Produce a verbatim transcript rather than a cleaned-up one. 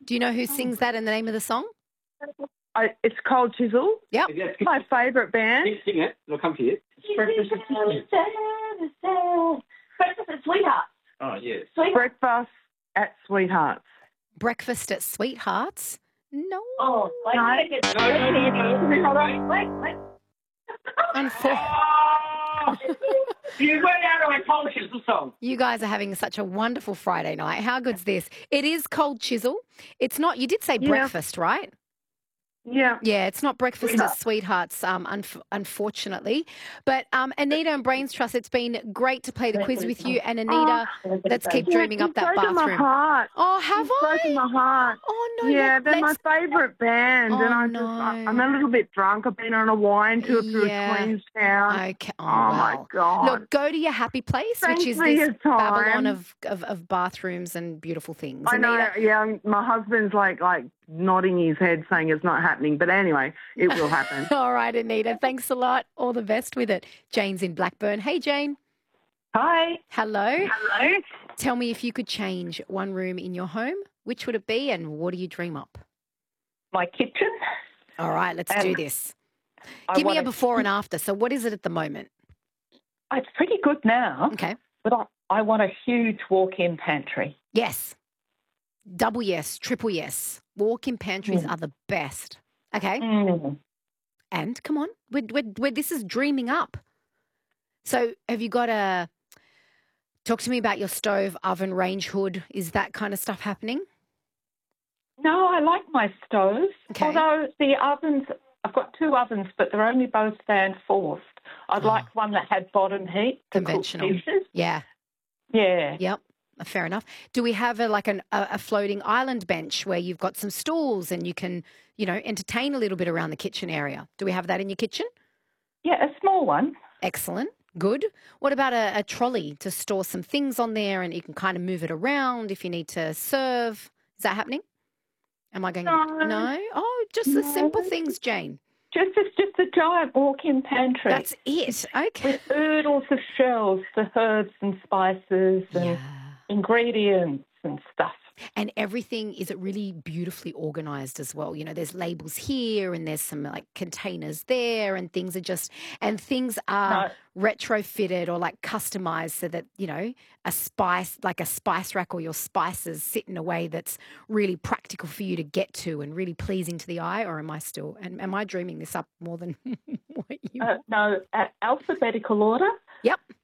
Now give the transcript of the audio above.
Do you know who sings that and the name of the song? I, it's Cold Chisel. Yep. Yes, My favourite band. sing, sing it. It'll come to you. Breakfast at Sweetheart. Oh, yes. Sweetheart. Breakfast at Sweethearts. Breakfast at Sweethearts? No. Oh, wait, No. wait, No, no, no, no. hold on. Wait, wait. Unfor- Oh, you went out of my Cold Chisel song. You guys are having such a wonderful Friday night. How good's this? It is Cold Chisel. It's not, you did say Yeah. breakfast, right? Yeah. Yeah, it's not Breakfast at Sweethearts, um, unf- unfortunately. But um, Anita and Brains Trust, it's been great to play the quiz with you. And Anita, let's keep dreaming up that Broken my bathroom. heart. Oh, have It's broken I? my heart. Oh, no. yeah, let- they're my let's- favourite band, Oh, and I no. just, I, I'm a little bit drunk. I've been on a wine tour through Yeah. Queenstown. Okay. Oh, Oh, my wow. God. Look, go to your happy place, Thanks which is for this your Babylon time. of, of, of bathrooms and beautiful things. I know, Anita, yeah, my husband's like like nodding his head saying it's not happening, but anyway, it will happen. all right, Anita, thanks a lot. All the best with it. Jane's in Blackburn. Hey, Jane. Hi. Hello. Hello. Tell me, if you could change one room in your home, which would it be and what do you dream up? My kitchen. All right, let's Um, do this. I Give me a wanna- before and after. So what is it at the moment? It's pretty good now, Okay. but I, I want a huge walk-in pantry. Yes. Double yes, triple yes. Walk-in pantries Mm. are the best. Okay. Mm. And come on, we're, we're, we're, this is dreaming up. So have you got a, talk to me about your stove, oven, range hood. Is that kind of stuff happening? No, I like my stoves. Okay. Although the ovens, I've got two ovens, but they're only both fan forced. I'd Oh. like one that had bottom heat to cook Conventional. dishes. Yeah. Yeah. Yep. Fair enough. Do we have a, like an, a, a floating island bench where you've got some stools and you can, you know, entertain a little bit around the kitchen area? Do we have that in your kitchen? Yeah, a small one. Excellent. Good. What about a, a trolley to store some things on there and you can kind of move it around if you need to serve? Is that happening? Am I going No. No? Oh, just the No. simple things, Jane. Just it's just a giant walk-in pantry. That's it. Okay. with oodles of shelves for herbs and spices and Yeah. ingredients and stuff. And everything, is it really beautifully organized as well? You know, there's labels here and there's some like containers there and things are just, and things are retrofitted or like customized so that, you know, a spice, like a spice rack or your spices sit in a way that's really practical for you to get to and really pleasing to the eye? Or am I still, and am I dreaming this up more than what you Uh, no, a- alphabetical order. Yep.